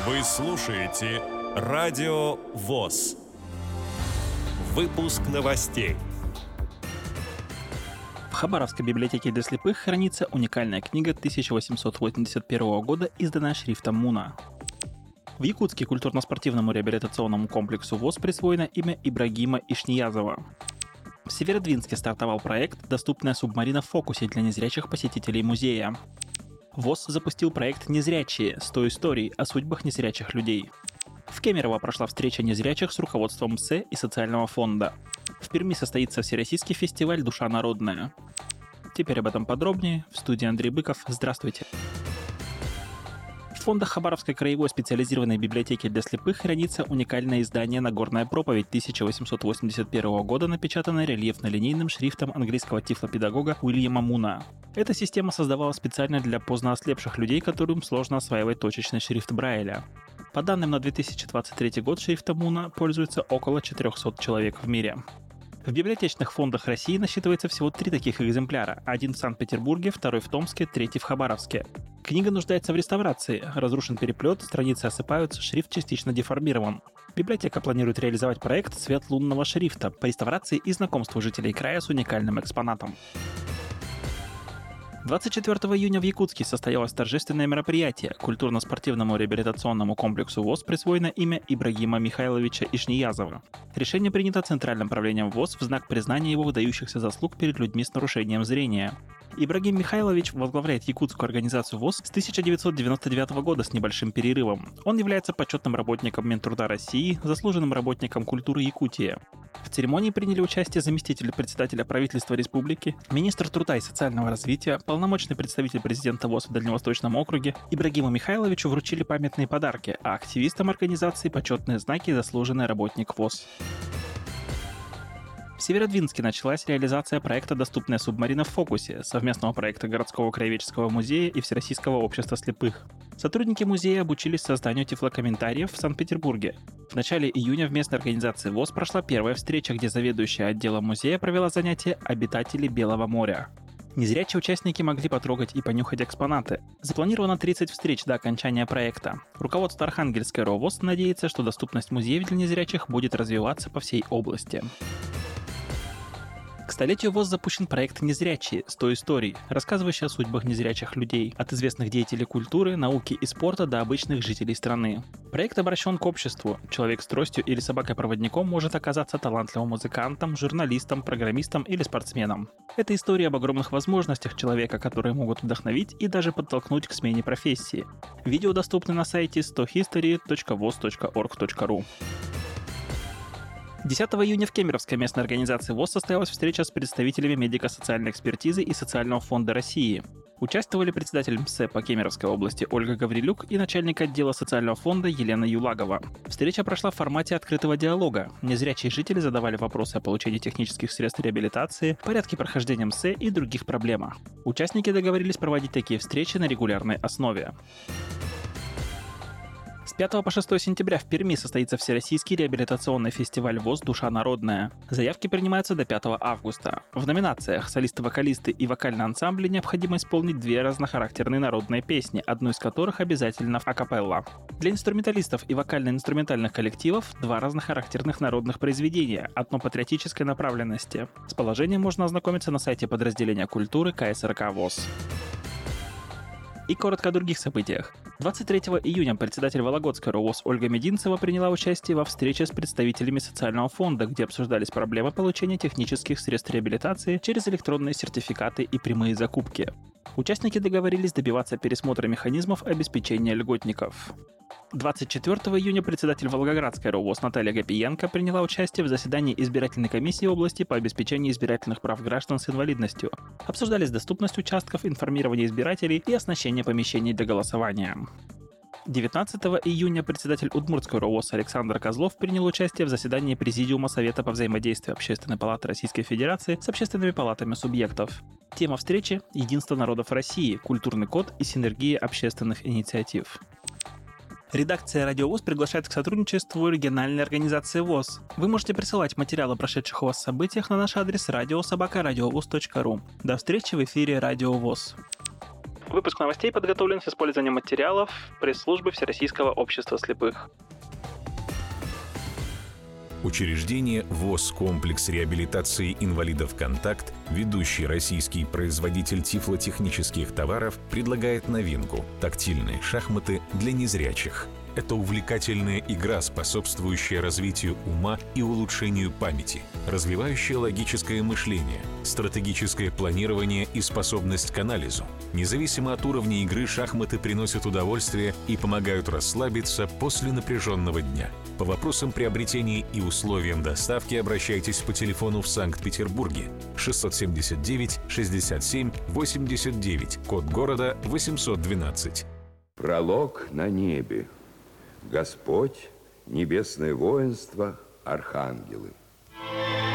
Вы слушаете Радио ВОС. Выпуск новостей. В Хабаровской библиотеке для слепых хранится уникальная книга 1881 года, изданная шрифтом Муна. В Якутске культурно-спортивному реабилитационному комплексу ВОС присвоено имя Ибрагима Ишниязова. В Северодвинске стартовал проект «Доступная субмарина в фокусе» для незрячих посетителей музея. ВОС запустил проект «Незрячие. 100 историй о судьбах незрячих людей». В Кемерово прошла встреча незрячих с руководством МСЭ и социального фонда. В Перми состоится всероссийский фестиваль «Душа народная». Теперь об этом подробнее. В студии Андрей Быков. Здравствуйте. В фондах Хабаровской краевой специализированной библиотеки для слепых хранится уникальное издание «Нагорная проповедь» 1881 года, напечатанное рельефно-линейным шрифтом английского тифлопедагога Уильяма Муна. Эта система создавалась специально для поздно ослепших людей, которым сложно осваивать точечный шрифт Брайля. По данным на 2023 год шрифтом Муна пользуется около 400 человек в мире. В библиотечных фондах России насчитывается всего 3 таких экземпляра. Один в Санкт-Петербурге, второй в Томске, третий в Хабаровске. Книга нуждается в реставрации. Разрушен переплет, страницы осыпаются, шрифт частично деформирован. Библиотека планирует реализовать проект «Цвет лунного шрифта» по реставрации и знакомству жителей края с уникальным экспонатом. 24 июня в Якутске состоялось торжественное мероприятие. Культурно-спортивному реабилитационному комплексу ВОС присвоено имя Ибрагима Михайловича Ишниязова. Решение принято Центральным правлением ВОС в знак признания его выдающихся заслуг перед людьми с нарушением зрения. Ибрагим Михайлович возглавляет якутскую организацию ВОС с 1999 года с небольшим перерывом. Он является почетным работником Минтруда России, заслуженным работником культуры Якутии. В церемонии приняли участие заместитель председателя правительства республики, министр труда и социального развития, полномочный представитель президента ВОС в Дальневосточном округе. Ибрагиму Михайловичу вручили памятные подарки, а активистам организации почетные знаки «Заслуженный работник ВОС». В Северодвинске началась реализация проекта «Доступная субмарина в фокусе» совместного проекта Городского краеведческого музея и Всероссийского общества слепых. Сотрудники музея обучились созданию тифлокомментариев в Санкт-Петербурге. В начале июня в местной организации ВОС прошла первая встреча, где заведующая отделом музея провела занятие «Обитатели Белого моря». Незрячие участники могли потрогать и понюхать экспонаты. Запланировано 30 встреч до окончания проекта. Руководство Архангельской РОВОС надеется, что доступность музеев для незрячих будет развиваться по всей области. К столетию ВОС запущен проект «Незрячие. 100 историй», рассказывающий о судьбах незрячих людей, от известных деятелей культуры, науки и спорта до обычных жителей страны. Проект обращен к обществу. Человек с тростью или собакой-проводником может оказаться талантливым музыкантом, журналистом, программистом или спортсменом. Это история об огромных возможностях человека, которые могут вдохновить и даже подтолкнуть к смене профессии. Видео доступны на сайте 100history.vos.org.ru. 10 июня в Кемеровской местной организации ВОС состоялась встреча с представителями медико-социальной экспертизы и Социального фонда России. Участвовали председатель МСЭ по Кемеровской области Ольга Гаврилюк и начальник отдела Социального фонда Елена Юлагова. Встреча прошла в формате открытого диалога. Незрячие жители задавали вопросы о получении технических средств реабилитации, порядке прохождения МСЭ и других проблемах. Участники договорились проводить такие встречи на регулярной основе. С 5 по 6 сентября в Перми состоится Всероссийский реабилитационный фестиваль ВОС «Душа народная». Заявки принимаются до 5 августа. В номинациях солисты-вокалисты и вокальные ансамбли необходимо исполнить 2 разнохарактерные народные песни, одну из которых обязательно в акапелла. Для инструменталистов и вокально-инструментальных коллективов 2 разнохарактерных народных произведения, одно патриотической направленности. С положением можно ознакомиться на сайте подразделения культуры КСРК ВОС. И коротко о других событиях. 23 июня председатель Вологодской РОВОС Ольга Мединцева приняла участие во встрече с представителями Социального фонда, где обсуждались проблемы получения технических средств реабилитации через электронные сертификаты и прямые закупки. Участники договорились добиваться пересмотра механизмов обеспечения льготников. 24 июня председатель Волгоградской РОВОС Наталья Гапиенко приняла участие в заседании избирательной комиссии области по обеспечению избирательных прав граждан с инвалидностью. Обсуждались доступность участков, информирование избирателей и оснащение помещений для голосования. 19 июня председатель Удмуртской РОВОС Александр Козлов принял участие в заседании Президиума Совета по взаимодействию Общественной палаты Российской Федерации с общественными палатами субъектов. Тема встречи – «Единство народов России. Культурный код и синергия общественных инициатив». Редакция «Радио ВОС» приглашает к сотрудничеству региональной организации ВОС. Вы можете присылать материалы о прошедших у вас событиях на наш адрес radio@radiovos.ru. До встречи в эфире «Радио ВОС». Выпуск новостей подготовлен с использованием материалов пресс-службы Всероссийского общества слепых. Учреждение ВОС «Комплекс реабилитации инвалидов «Контакт», ведущий российский производитель тифлотехнических товаров, предлагает новинку – тактильные шахматы для незрячих. Это увлекательная игра, способствующая развитию ума и улучшению памяти, развивающая логическое мышление, стратегическое планирование и способность к анализу. Независимо от уровня игры, шахматы приносят удовольствие и помогают расслабиться после напряженного дня. По вопросам приобретения и условиям доставки обращайтесь по телефону в Санкт-Петербурге 679 67 89, код города 812. Пролог на небе. Господь, небесное воинство, архангелы.